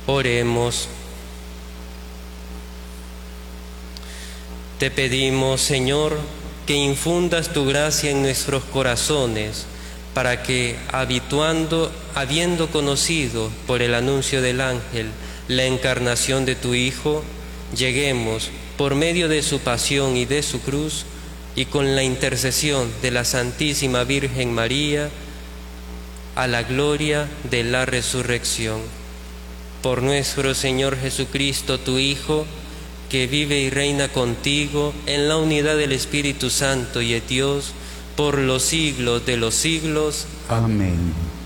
Oremos. Te pedimos, Señor, que infundas tu gracia en nuestros corazones, para que, habiendo conocido por el anuncio del ángel la encarnación de tu Hijo, lleguemos, por medio de su pasión y de su cruz, y con la intercesión de la Santísima Virgen María, a la gloria de la resurrección. Por nuestro Señor Jesucristo, tu Hijo, que vive y reina contigo en la unidad del Espíritu Santo y es Dios, por los siglos de los siglos. Amén.